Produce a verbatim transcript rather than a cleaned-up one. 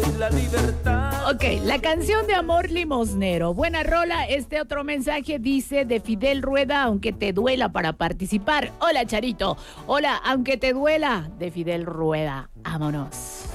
la libertad. Ok, la canción de Amor Limosnero. Buena rola. Este otro mensaje dice de Fidel Rueda, aunque te duela, para participar. Hola, Charito. Hola, aunque te duela, de Fidel Rueda. Vámonos.